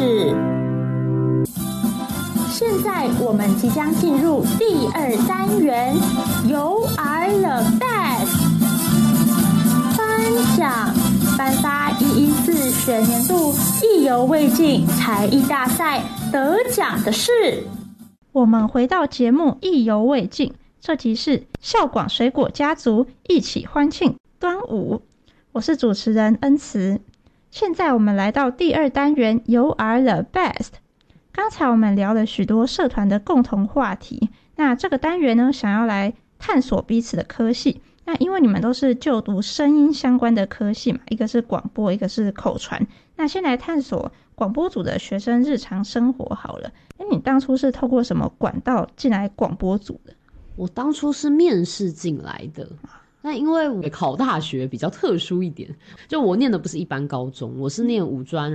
事。现在我们即将进入第2单元 You are the best 颁奖，颁发114学年度意犹未尽才艺大赛得奖的事。 我们回到节目意犹未尽，这集是校广水果家族一起欢庆端午，我是主持人恩慈。现在我们来到第2单元 You are the best。 刚才我们聊了许多社团的共同话题，那这个单元呢，想要来探索彼此的科系。那因为你们都是就读声音相关的科系嘛，一个是广播，一个是口传，那先来探索广播组的学生日常生活好了。你当初是透过什么管道进来广播组的？ 我当初是面试进来的。那因为我考大学比较特殊一点，就我念的不是一般高中，我是念五专，